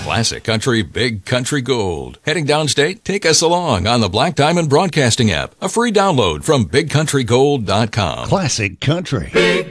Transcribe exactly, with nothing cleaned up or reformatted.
Classic Country, Big Country Gold. Heading downstate? Take us along on the Black Diamond Broadcasting app. A free download from big country gold dot com. Classic Country. Big